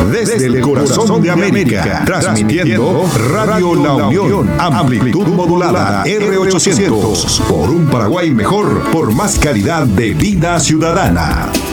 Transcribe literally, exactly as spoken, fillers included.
Desde el corazón de América, transmitiendo Radio La Unión, amplitud modulada R ochocientos, por un Paraguay mejor, por más calidad de vida ciudadana.